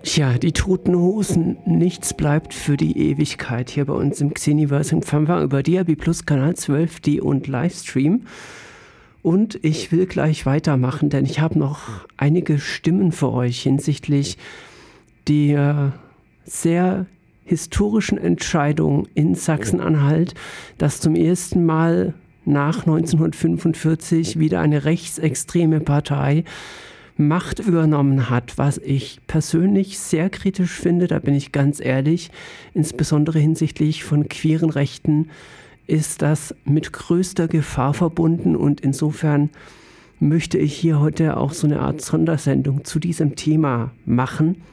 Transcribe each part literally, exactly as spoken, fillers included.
Tja, die Toten Hosen, nichts bleibt für die Ewigkeit. Hier bei uns im Xeniverse empfangen wir über D A B Plus, Kanal zwölf D und Livestream. Und ich will gleich weitermachen, denn ich habe noch einige Stimmen für euch hinsichtlich der sehr historischen Entscheidung in Sachsen-Anhalt, dass zum ersten Mal nach neunzehnhundertfünfundvierzig wieder eine rechtsextreme Partei Macht übernommen hat, was ich persönlich sehr kritisch finde, da bin ich ganz ehrlich, insbesondere hinsichtlich von queeren Rechten ist das mit größter Gefahr verbunden und insofern möchte ich hier heute auch so eine Art Sondersendung zu diesem Thema machen.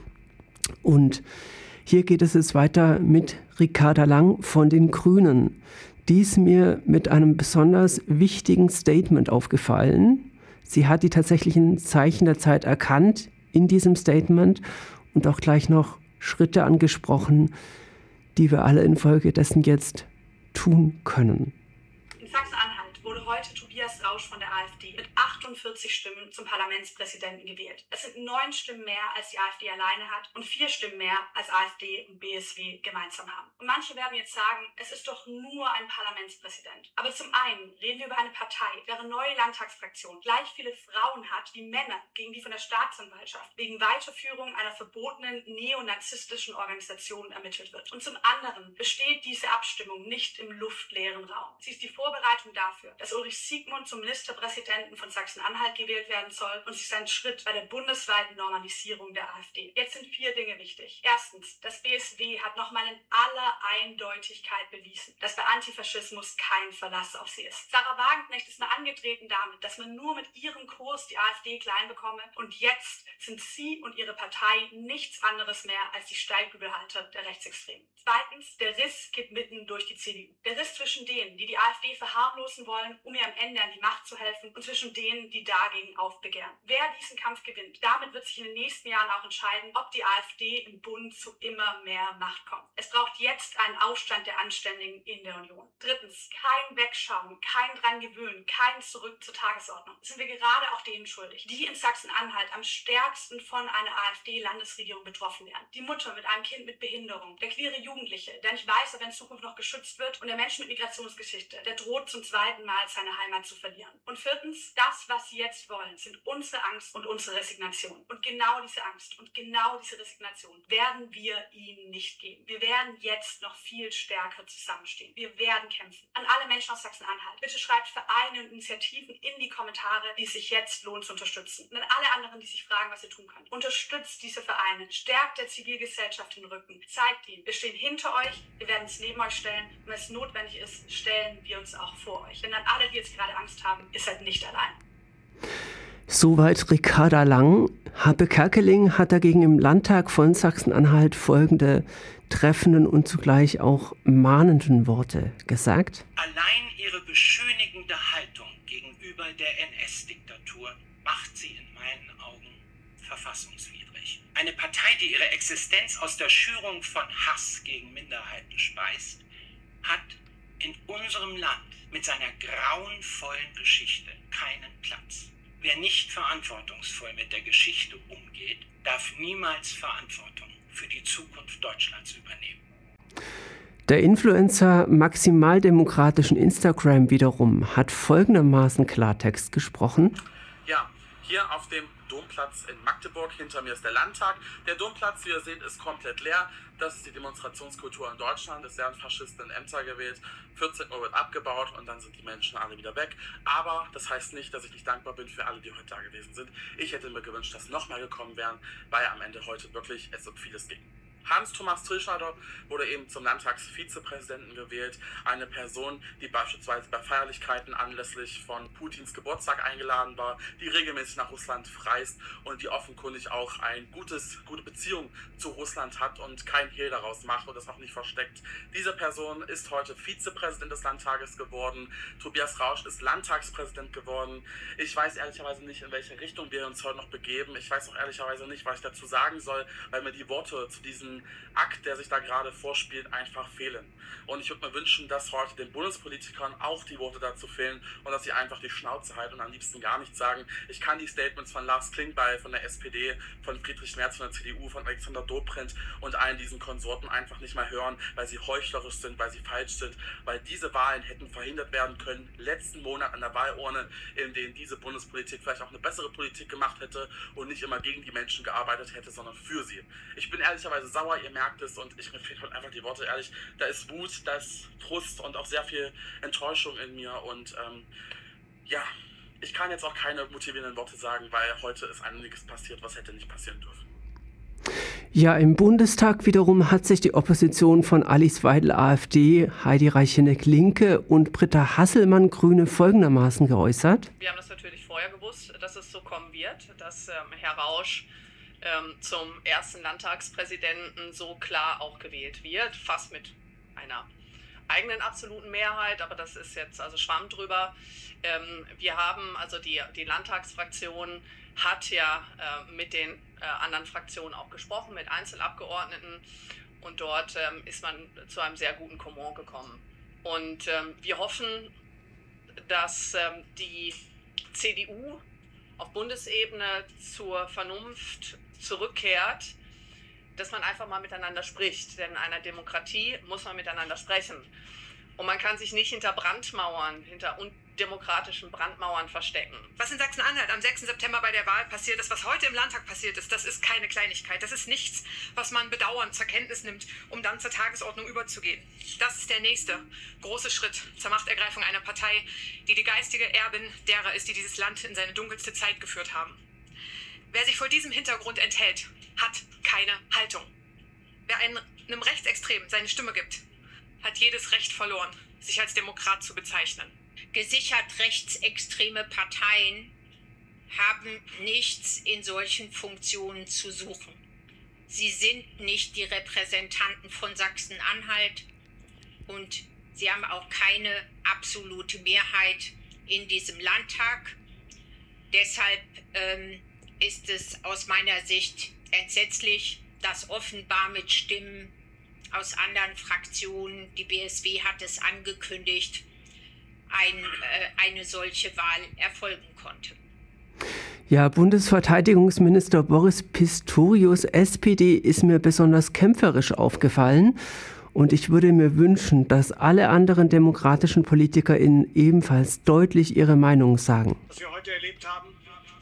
Und hier geht es jetzt weiter mit Ricarda Lang von den Grünen. Die ist mir mit einem besonders wichtigen Statement aufgefallen. Sie hat die tatsächlichen Zeichen der Zeit erkannt in diesem Statement und auch gleich noch Schritte angesprochen, die wir alle infolgedessen jetzt tun können. In Sachsen-Anhalt wurde heute Tobias Rausch von der AfD mit achtundvierzig Stimmen zum Parlamentspräsidenten gewählt. Das sind neun Stimmen mehr, als die AfD alleine hat und vier Stimmen mehr, als AfD und B S W gemeinsam haben. Und manche werden jetzt sagen, es ist doch nur ein Parlamentspräsident. Aber zum einen reden wir über eine Partei, deren neue Landtagsfraktion gleich viele Frauen hat wie Männer, gegen die von der Staatsanwaltschaft wegen Weiterführung einer verbotenen neonazistischen Organisation ermittelt wird. Und zum anderen besteht diese Abstimmung nicht im luftleeren Raum. Sie ist die Vorbereitung dafür, dass Ulrich Siegmund zum Ministerpräsidenten von Sachsen-Anhalt gewählt werden soll und sie ist ein Schritt bei der bundesweiten Normalisierung der AfD. Jetzt sind vier Dinge wichtig. Erstens, das B S W hat nochmal in aller Eindeutigkeit bewiesen, dass bei Antifaschismus kein Verlass auf sie ist. Sarah Wagenknecht ist mal angetreten damit, dass man nur mit ihrem Kurs die AfD klein bekomme und jetzt sind sie und ihre Partei nichts anderes mehr als die Steigbügelhalter der Rechtsextremen. Zweitens, der Riss geht mitten durch die C D U. Der Riss zwischen denen, die die AfD verharmlosen wollen, um ihr am Ende an die Macht zu helfen, und zwischen denen, die dagegen aufbegehren. Wer diesen Kampf gewinnt, damit wird sich in den nächsten Jahren auch entscheiden, ob die AfD im Bund zu immer mehr Macht kommt. Es braucht jetzt einen Aufstand der Anständigen in der Union. Drittens, kein Wegschauen, kein dran gewöhnen, kein Zurück zur Tagesordnung. Das sind wir gerade auch denen schuldig, die in Sachsen-Anhalt am stärksten von einer AfD-Landesregierung betroffen werden. Die Mutter mit einem Kind mit Behinderung, der queere Jugendliche, der nicht weiß, ob er in Zukunft noch geschützt wird, und der Mensch mit Migrationsgeschichte, der droht zum zweiten Mal seine Heimat zu verlieren. Und viertens, das, was sie jetzt wollen, sind unsere Angst und unsere Resignation. Und genau diese Angst und genau diese Resignation werden wir ihnen nicht geben. Wir werden jetzt noch viel stärker zusammenstehen. Wir werden kämpfen. An alle Menschen aus Sachsen-Anhalt, bitte schreibt Vereine und Initiativen in die Kommentare, die es sich jetzt lohnt zu unterstützen. Und an alle anderen, die sich fragen, was ihr tun könnt. Unterstützt diese Vereine, stärkt der Zivilgesellschaft den Rücken, zeigt ihnen, wir stehen hinter euch, wir werden es neben euch stellen und wenn es notwendig ist, stellen wir uns auch vor euch. Denn an alle, die jetzt gerade Angst haben, ihr seid nicht allein. Soweit Ricarda Lang. Happe Kerkeling hat dagegen im Landtag von Sachsen-Anhalt folgende treffenden und zugleich auch mahnenden Worte gesagt. Allein ihre beschönigende Haltung gegenüber der N S-Diktatur macht sie in meinen Augen verfassungswidrig. Eine Partei, die ihre Existenz aus der Schürung von Hass gegen Minderheiten speist, hat in unserem Land mit seiner grauenvollen Geschichte keinen Platz. Wer nicht verantwortungsvoll mit der Geschichte umgeht, darf niemals Verantwortung für die Zukunft Deutschlands übernehmen. Der Influencer maximaldemokratischen Instagram wiederum hat folgendermaßen Klartext gesprochen. Ja, hier auf dem Domplatz in Magdeburg, hinter mir ist der Landtag. Der Domplatz, wie ihr seht, ist komplett leer. Das ist die Demonstrationskultur in Deutschland. Es werden Faschisten in Ämter gewählt. vierzehn Uhr wird abgebaut und dann sind die Menschen alle wieder weg. Aber das heißt nicht, dass ich nicht dankbar bin für alle, die heute da gewesen sind. Ich hätte mir gewünscht, dass nochmal gekommen wären, weil am Ende heute wirklich es um vieles ging. Hans-Thomas Trischarder wurde eben zum Landtagsvizepräsidenten gewählt. Eine Person, die beispielsweise bei Feierlichkeiten anlässlich von Putins Geburtstag eingeladen war, die regelmäßig nach Russland reist und die offenkundig auch eine gute Beziehung zu Russland hat und kein Hehl daraus macht und das auch nicht versteckt. Diese Person ist heute Vizepräsident des Landtages geworden. Tobias Rausch ist Landtagspräsident geworden. Ich weiß ehrlicherweise nicht, in welche Richtung wir uns heute noch begeben. Ich weiß auch ehrlicherweise nicht, was ich dazu sagen soll, weil mir die Worte zu diesen diesen Akt, der sich da gerade vorspielt, einfach fehlen. Und ich würde mir wünschen, dass heute den Bundespolitikern auch die Worte dazu fehlen und dass sie einfach die Schnauze halten und am liebsten gar nichts sagen. Ich kann die Statements von Lars Klingbeil von der S P D, von Friedrich Merz von der C D U, von Alexander Dobrindt und allen diesen Konsorten einfach nicht mehr hören, weil sie heuchlerisch sind, weil sie falsch sind, weil diese Wahlen hätten verhindert werden können, letzten Monat an der Wahlurne, in denen diese Bundespolitik vielleicht auch eine bessere Politik gemacht hätte und nicht immer gegen die Menschen gearbeitet hätte, sondern für sie. Ich bin ehrlicherweise sauer, ihr merkt es, und ich mir fehlen halt einfach die Worte, ehrlich, da ist Wut, da ist Frust und auch sehr viel Enttäuschung in mir und ähm, ja, ich kann jetzt auch keine motivierenden Worte sagen, weil heute ist einiges passiert, was hätte nicht passieren dürfen. Ja, im Bundestag wiederum hat sich die Opposition von Alice Weidel AfD, Heidi Reicheneck Linke und Britta Hasselmann Grüne folgendermaßen geäußert. Wir haben das natürlich vorher gewusst, dass es so kommen wird, dass ähm, Herr Rausch ähm, zum ersten Landtagspräsidenten so klar auch gewählt wird, fast mit einer eigenen absoluten Mehrheit, aber das ist jetzt also Schwamm drüber. Ähm, wir haben, also die, die Landtagsfraktion hat ja äh, mit den äh, anderen Fraktionen auch gesprochen, mit Einzelabgeordneten, und dort ähm, ist man zu einem sehr guten Kompromiss gekommen. Und ähm, wir hoffen, dass ähm, die C D U auf Bundesebene zur Vernunft zurückkehrt, dass man einfach mal miteinander spricht. Denn in einer Demokratie muss man miteinander sprechen. Und man kann sich nicht hinter Brandmauern, hinter undemokratischen Brandmauern verstecken. Was in Sachsen-Anhalt am sechsten September bei der Wahl passiert ist, was heute im Landtag passiert ist, das ist keine Kleinigkeit. Das ist nichts, was man bedauernd zur Kenntnis nimmt, um dann zur Tagesordnung überzugehen. Das ist der nächste große Schritt zur Machtergreifung einer Partei, die die geistige Erbin derer ist, die dieses Land in seine dunkelste Zeit geführt haben. Wer sich vor diesem Hintergrund enthält, hat keine Haltung. Wer einem, einem Rechtsextremen seine Stimme gibt, hat jedes Recht verloren, sich als Demokrat zu bezeichnen. Gesichert rechtsextreme Parteien haben nichts in solchen Funktionen zu suchen. Sie sind nicht die Repräsentanten von Sachsen-Anhalt und sie haben auch keine absolute Mehrheit in diesem Landtag. Deshalb ähm, ist es aus meiner Sicht entsetzlich, dass offenbar mit Stimmen aus anderen Fraktionen, die B S W hat es angekündigt, ein, äh, eine solche Wahl erfolgen konnte. Ja, Bundesverteidigungsminister Boris Pistorius, S P D, ist mir besonders kämpferisch aufgefallen. Und ich würde mir wünschen, dass alle anderen demokratischen PolitikerInnen ebenfalls deutlich ihre Meinung sagen. Was wir heute erlebt haben,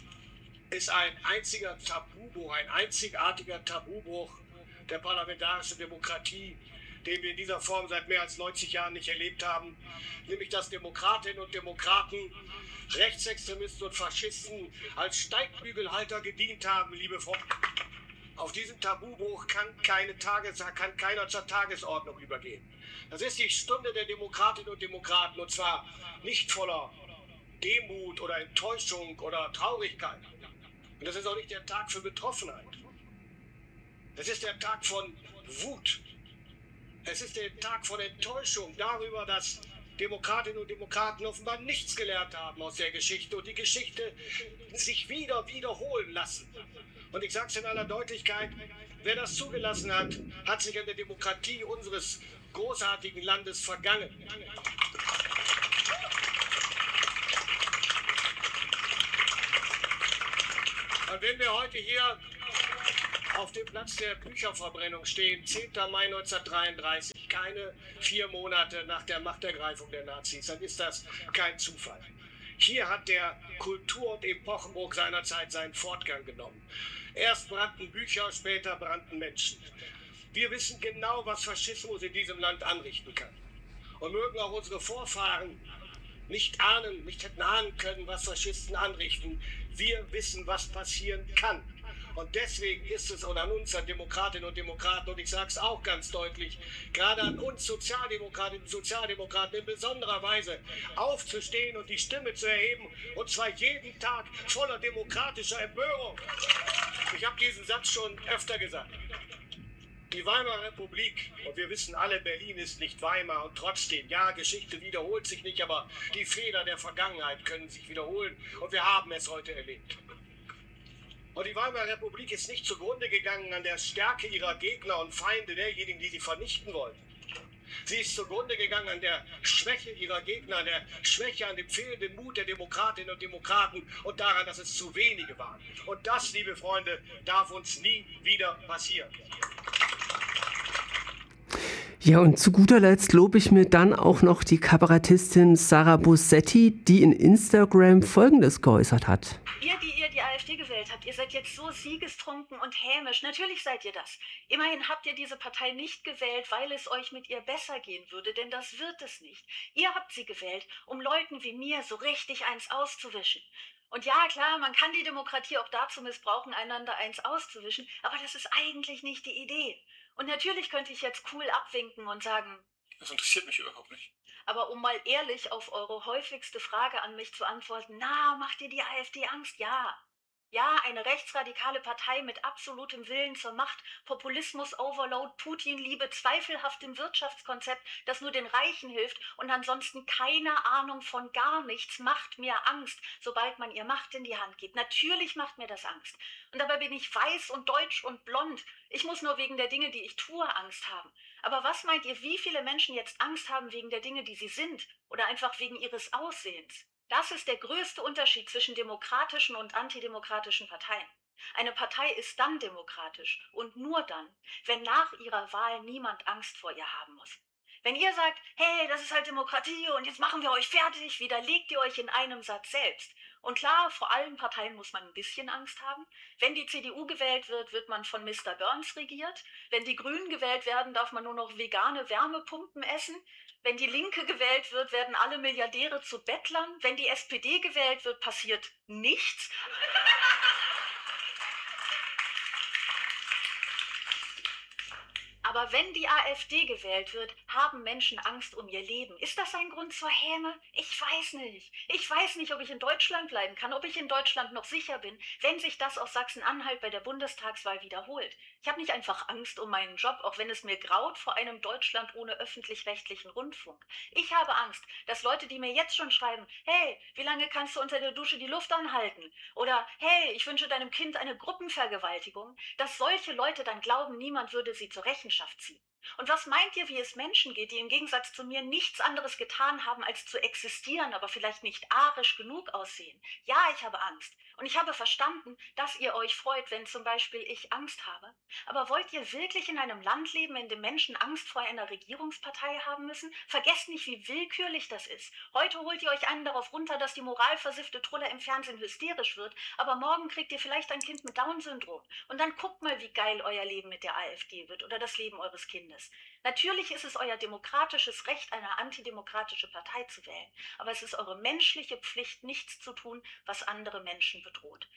ist ein einziger Tabubruch, ein einzigartiger Tabubruch der parlamentarischen Demokratie, den wir in dieser Form seit mehr als neunzig Jahren nicht erlebt haben, nämlich dass Demokratinnen und Demokraten Rechtsextremisten und Faschisten als Steigbügelhalter gedient haben, liebe Freunde. Auf diesen Tabubruch kann, keine Tages, kann keiner zur Tagesordnung übergehen. Das ist die Stunde der Demokratinnen und Demokraten, und zwar nicht voller Demut oder Enttäuschung oder Traurigkeit. Und das ist auch nicht der Tag für Betroffenheit. Es ist der Tag von Wut. Es ist der Tag von Enttäuschung darüber, dass Demokratinnen und Demokraten offenbar nichts gelernt haben aus der Geschichte und die Geschichte sich wieder wiederholen lassen. Und ich sage es in aller Deutlichkeit, wer das zugelassen hat, hat sich an der Demokratie unseres großartigen Landes vergangen. Und wenn wir heute hier auf dem Platz der Bücherverbrennung stehen, zehnten Mai neunzehnhundertdreiunddreißig, keine vier Monate nach der Machtergreifung der Nazis, dann ist das kein Zufall. Hier hat der Kultur- und Epochenbruch seinerzeit seinen Fortgang genommen. Erst brannten Bücher, später brannten Menschen. Wir wissen genau, was Faschismus in diesem Land anrichten kann. Und mögen auch unsere Vorfahren nicht ahnen, nicht hätten ahnen können, was Faschisten anrichten. Wir wissen, was passieren kann. Und deswegen ist es, und an uns, an Demokratinnen und Demokraten, und ich sage es auch ganz deutlich, gerade an uns Sozialdemokratinnen und Sozialdemokraten in besonderer Weise aufzustehen und die Stimme zu erheben, und zwar jeden Tag voller demokratischer Empörung. Ich habe diesen Satz schon öfter gesagt. Die Weimarer Republik, und wir wissen alle, Berlin ist nicht Weimar, und trotzdem, ja, Geschichte wiederholt sich nicht, aber die Fehler der Vergangenheit können sich wiederholen, und wir haben es heute erlebt. Und die Weimarer Republik ist nicht zugrunde gegangen an der Stärke ihrer Gegner und Feinde, derjenigen, die sie vernichten wollten. Sie ist zugrunde gegangen an der Schwäche ihrer Gegner, an der Schwäche, an dem fehlenden Mut der Demokratinnen und Demokraten und daran, dass es zu wenige waren. Und das, liebe Freunde, darf uns nie wieder passieren. Ja, und zu guter Letzt lobe ich mir dann auch noch die Kabarettistin Sarah Bosetti, die in Instagram Folgendes geäußert hat. Ihr, die ihr die AfD gewählt habt, ihr seid jetzt so siegestrunken und hämisch. Natürlich seid ihr das. Immerhin habt ihr diese Partei nicht gewählt, weil es euch mit ihr besser gehen würde, denn das wird es nicht. Ihr habt sie gewählt, um Leuten wie mir so richtig eins auszuwischen. Und ja, klar, man kann die Demokratie auch dazu missbrauchen, einander eins auszuwischen, aber das ist eigentlich nicht die Idee. Und natürlich könnte ich jetzt cool abwinken und sagen, das interessiert mich überhaupt nicht. Aber um mal ehrlich auf eure häufigste Frage an mich zu antworten, na, macht dir die AfD Angst? Ja. Ja, eine rechtsradikale Partei mit absolutem Willen zur Macht, Populismus-Overload, Putin-Liebe, zweifelhaftem Wirtschaftskonzept, das nur den Reichen hilft und ansonsten keine Ahnung von gar nichts, macht mir Angst, sobald man ihr Macht in die Hand gibt. Natürlich macht mir das Angst. Und dabei bin ich weiß und deutsch und blond. Ich muss nur wegen der Dinge, die ich tue, Angst haben. Aber was meint ihr, wie viele Menschen jetzt Angst haben wegen der Dinge, die sie sind oder einfach wegen ihres Aussehens? Das ist der größte Unterschied zwischen demokratischen und antidemokratischen Parteien. Eine Partei ist dann demokratisch und nur dann, wenn nach ihrer Wahl niemand Angst vor ihr haben muss. Wenn ihr sagt, hey, das ist halt Demokratie und jetzt machen wir euch fertig, widerlegt ihr euch in einem Satz selbst. Und klar, vor allen Parteien muss man ein bisschen Angst haben. Wenn die C D U gewählt wird, wird man von Mister Burns regiert. Wenn die Grünen gewählt werden, darf man nur noch vegane Wärmepumpen essen. Wenn die Linke gewählt wird, werden alle Milliardäre zu Bettlern. Wenn die S P D gewählt wird, passiert nichts. Aber wenn die AfD gewählt wird, haben Menschen Angst um ihr Leben. Ist das ein Grund zur Häme? Ich weiß nicht. Ich weiß nicht, ob ich in Deutschland bleiben kann, ob ich in Deutschland noch sicher bin, wenn sich das aus Sachsen-Anhalt bei der Bundestagswahl wiederholt. Ich habe nicht einfach Angst um meinen Job, auch wenn es mir graut vor einem Deutschland ohne öffentlich-rechtlichen Rundfunk. Ich habe Angst, dass Leute, die mir jetzt schon schreiben, hey, wie lange kannst du unter der Dusche die Luft anhalten? Oder hey, ich wünsche deinem Kind eine Gruppenvergewaltigung, dass solche Leute dann glauben, niemand würde sie zur Rechenschaft ziehen. Und was meint ihr, wie es Menschen geht, die im Gegensatz zu mir nichts anderes getan haben, als zu existieren, aber vielleicht nicht arisch genug aussehen? Ja, ich habe Angst. Und ich habe verstanden, dass ihr euch freut, wenn zum Beispiel ich Angst habe. Aber wollt ihr wirklich in einem Land leben, in dem Menschen Angst vor einer Regierungspartei haben müssen? Vergesst nicht, wie willkürlich das ist. Heute holt ihr euch einen darauf runter, dass die moralversiffte Trulle im Fernsehen hysterisch wird, aber morgen kriegt ihr vielleicht ein Kind mit Down-Syndrom. Und dann guckt mal, wie geil euer Leben mit der AfD wird oder das Leben eures Kindes. Natürlich ist es euer demokratisches Recht, eine antidemokratische Partei zu wählen, aber es ist eure menschliche Pflicht, nichts zu tun, was andere Menschen bedroht.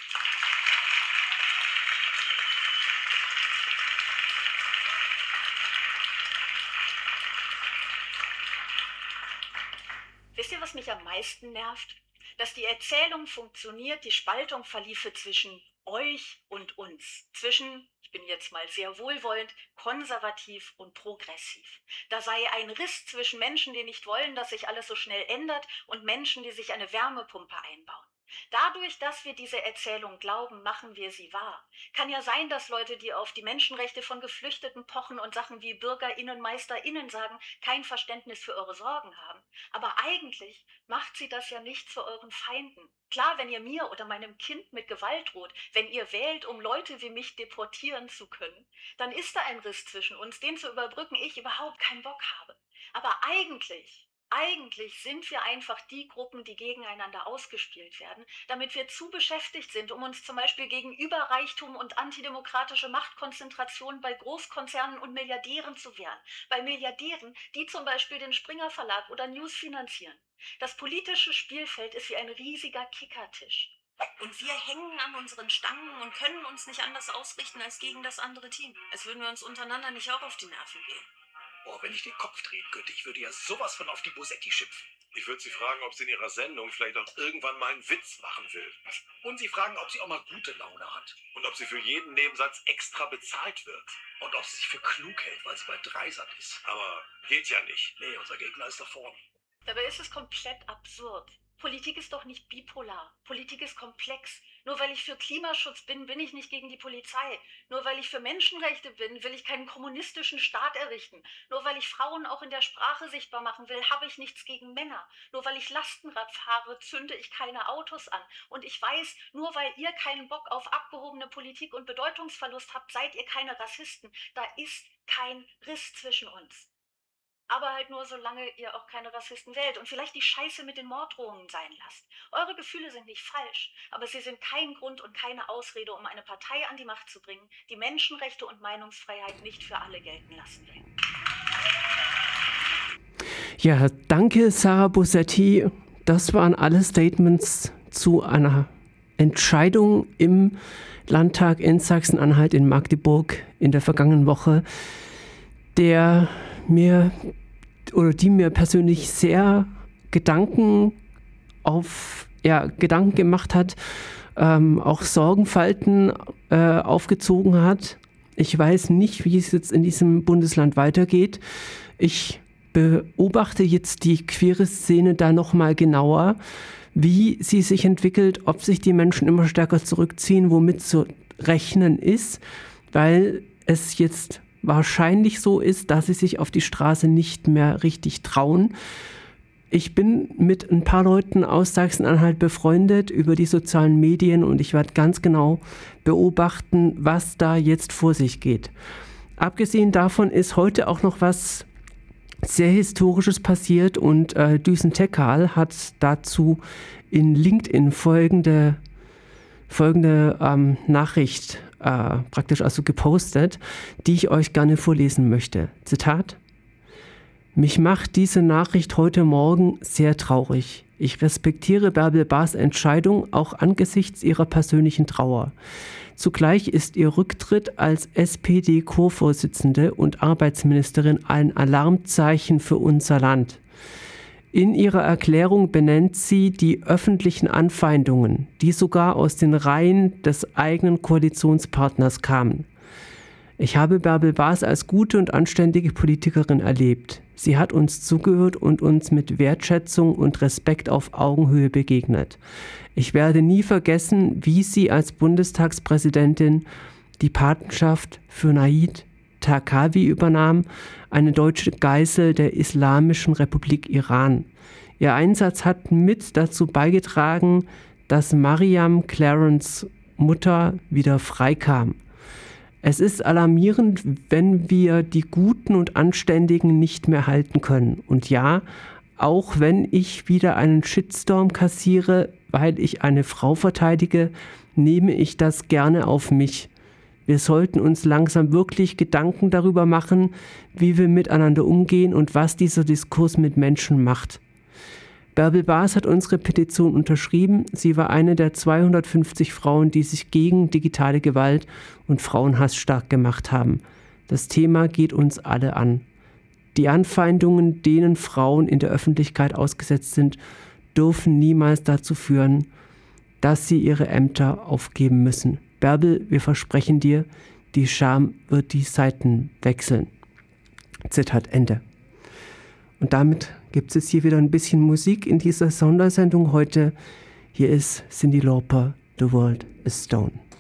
Wisst ihr, was mich am meisten nervt? Dass die Erzählung funktioniert, die Spaltung verliefe zwischen euch und uns, zwischen, ich bin jetzt mal sehr wohlwollend, konservativ und progressiv. Da sei ein Riss zwischen Menschen, die nicht wollen, dass sich alles so schnell ändert, und Menschen, die sich eine Wärmepumpe einbauen. Dadurch, dass wir diese Erzählung glauben, machen wir sie wahr. Kann ja sein, dass Leute, die auf die Menschenrechte von Geflüchteten pochen und Sachen wie BürgerInnen, MeisterInnen sagen, kein Verständnis für eure Sorgen haben. Aber eigentlich macht sie das ja nicht zu euren Feinden. Klar, wenn ihr mir oder meinem Kind mit Gewalt droht, wenn ihr wählt, um Leute wie mich deportieren zu können, dann ist da ein Riss zwischen uns, den zu überbrücken ich überhaupt keinen Bock habe. Aber eigentlich... Eigentlich sind wir einfach die Gruppen, die gegeneinander ausgespielt werden, damit wir zu beschäftigt sind, um uns zum Beispiel gegen Überreichtum und antidemokratische Machtkonzentration bei Großkonzernen und Milliardären zu wehren. Bei Milliardären, die zum Beispiel den Springer Verlag oder News finanzieren. Das politische Spielfeld ist wie ein riesiger Kickertisch. Und wir hängen an unseren Stangen und können uns nicht anders ausrichten als gegen das andere Team. Als würden wir uns untereinander nicht auch auf die Nerven gehen. Oh, wenn ich den Kopf drehen könnte, ich würde ja sowas von auf die Bosetti schimpfen. Ich würde sie fragen, ob sie in ihrer Sendung vielleicht auch irgendwann mal einen Witz machen will. Und sie fragen, ob sie auch mal gute Laune hat. Und ob sie für jeden Nebensatz extra bezahlt wird. Und ob sie sich für klug hält, weil sie bei Dreisat ist. Aber geht ja nicht. Nee, unser Gegner ist da vorne. Dabei ist es komplett absurd. Politik ist doch nicht bipolar. Politik ist komplex. Nur weil ich für Klimaschutz bin, bin ich nicht gegen die Polizei. Nur weil ich für Menschenrechte bin, will ich keinen kommunistischen Staat errichten. Nur weil ich Frauen auch in der Sprache sichtbar machen will, habe ich nichts gegen Männer. Nur weil ich Lastenrad fahre, zünde ich keine Autos an. Und ich weiß, nur weil ihr keinen Bock auf abgehobene Politik und Bedeutungsverlust habt, seid ihr keine Rassisten. Da ist kein Riss zwischen uns. Aber halt nur, solange ihr auch keine Rassisten wählt und vielleicht die Scheiße mit den Morddrohungen sein lasst. Eure Gefühle sind nicht falsch, aber sie sind kein Grund und keine Ausrede, um eine Partei an die Macht zu bringen, die Menschenrechte und Meinungsfreiheit nicht für alle gelten lassen will. Ja, danke Sarah Bosetti. Das waren alle Statements zu einer Entscheidung im Landtag in Sachsen-Anhalt in Magdeburg in der vergangenen Woche, der mir oder die mir persönlich sehr Gedanken auf ja Gedanken gemacht hat, ähm, auch Sorgenfalten äh, aufgezogen hat. Ich weiß nicht, wie es jetzt in diesem Bundesland weitergeht. Ich beobachte jetzt die queere Szene da noch mal genauer, wie sie sich entwickelt, ob sich die Menschen immer stärker zurückziehen, womit zu rechnen ist, weil es jetzt wahrscheinlich so ist, dass sie sich auf die Straße nicht mehr richtig trauen. Ich bin mit ein paar Leuten aus Sachsen-Anhalt befreundet über die sozialen Medien und ich werde ganz genau beobachten, was da jetzt vor sich geht. Abgesehen davon ist heute auch noch was sehr Historisches passiert und äh, Düsen Tekal hat dazu in LinkedIn folgende, folgende ähm, Nachricht äh, praktisch also gepostet, die ich euch gerne vorlesen möchte. Zitat: Mich macht diese Nachricht heute Morgen sehr traurig. Ich respektiere Bärbel Baas Entscheidung auch angesichts ihrer persönlichen Trauer. Zugleich ist ihr Rücktritt als S P D-Chorvorsitzende und Arbeitsministerin ein Alarmzeichen für unser Land. In ihrer Erklärung benennt sie die öffentlichen Anfeindungen, die sogar aus den Reihen des eigenen Koalitionspartners kamen. Ich habe Bärbel Baas als gute und anständige Politikerin erlebt. Sie hat uns zugehört und uns mit Wertschätzung und Respekt auf Augenhöhe begegnet. Ich werde nie vergessen, wie sie als Bundestagspräsidentin die Patenschaft für Naid Taqavi übernahm, eine deutsche Geisel der Islamischen Republik Iran. Ihr Einsatz hat mit dazu beigetragen, dass Mariam Clarence Mutter wieder freikam. Es ist alarmierend, wenn wir die Guten und Anständigen nicht mehr halten können. Und ja, auch wenn ich wieder einen Shitstorm kassiere, weil ich eine Frau verteidige, nehme ich das gerne auf mich. Wir sollten uns langsam wirklich Gedanken darüber machen, wie wir miteinander umgehen und was dieser Diskurs mit Menschen macht. Bärbel Baas hat unsere Petition unterschrieben. Sie war eine der zweihundertfünfzig Frauen, die sich gegen digitale Gewalt und Frauenhass stark gemacht haben. Das Thema geht uns alle an. Die Anfeindungen, denen Frauen in der Öffentlichkeit ausgesetzt sind, dürfen niemals dazu führen, dass sie ihre Ämter aufgeben müssen. Bärbel, wir versprechen dir, die Scham wird die Seiten wechseln. Zitat Ende. Und damit gibt es hier wieder ein bisschen Musik in dieser Sondersendung heute. Hier ist Cyndi Lauper, The World is Stone.